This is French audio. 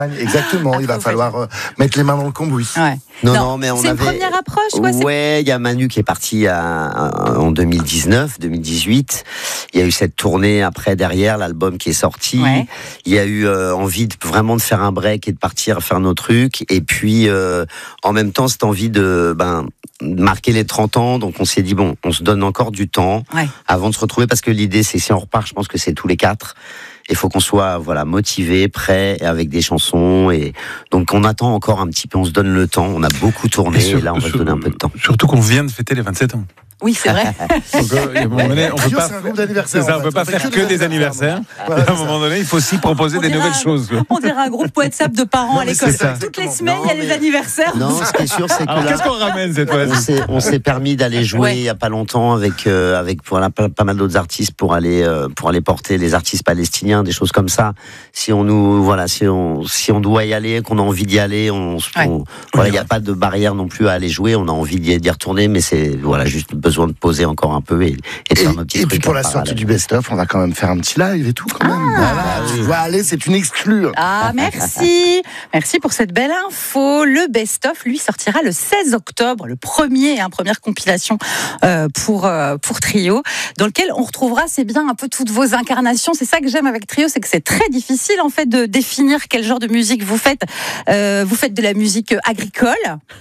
Exactement, il va falloir mettre les mains dans le cambouis. Ouais. Non, mais on c'est avait... une première approche, quoi. Ouais, il y a Manu qui est parti en 2019, 2018. Il y a eu cette tournée après, derrière, l'album qui est sorti. Ouais. Il y a eu envie vraiment de faire un break et de partir faire nos trucs. Et puis, en même temps, cette envie de marquer les 30 ans. Donc, on s'est dit, bon, on se donne encore du temps avant de se retrouver. Parce que l'idée, c'est si on repart, je pense que c'est tous les 4. Il faut qu'on soit motivé, prêt, avec des chansons. Et donc on attend encore un petit peu, on se donne le temps. On a beaucoup tourné et là on va se donner un peu de temps. Surtout qu'on vient de fêter les 27 ans. Oui, c'est vrai. Donc, à un moment donné, on peut pas, c'est un groupe d'anniversaire. on peut pas faire que des anniversaires. Voilà, À un moment donné, il faut aussi proposer des nouvelles choses. On dirait un groupe WhatsApp de parents à l'école. Toutes les semaines, il y a les anniversaires. Non, ce qui est sûr, c'est que Alors, là, qu'est-ce qu'on ramène cette fois-ci? on s'est permis d'aller jouer il y a pas longtemps avec pas mal d'autres artistes pour aller porter les artistes palestiniens, des choses comme ça. Si on doit y aller, qu'on a envie d'y aller, il n'y a pas de barrière non plus à aller jouer. On a envie d'y retourner, mais c'est juste besoin de poser encore un peu et de faire nos petits trucs. Et puis pour la sortie du best-of, on va quand même faire un petit live et tout quand même. Voilà, tu vois, allez, c'est une exclue. Ah, merci. Merci pour cette belle info. Le best-of, lui, sortira le 16 octobre, le première compilation pour Trio, dans lequel on retrouvera, c'est bien, un peu toutes vos incarnations. C'est ça que j'aime avec Trio, c'est que c'est très difficile en fait de définir quel genre de musique vous faites. Vous faites de la musique agricole,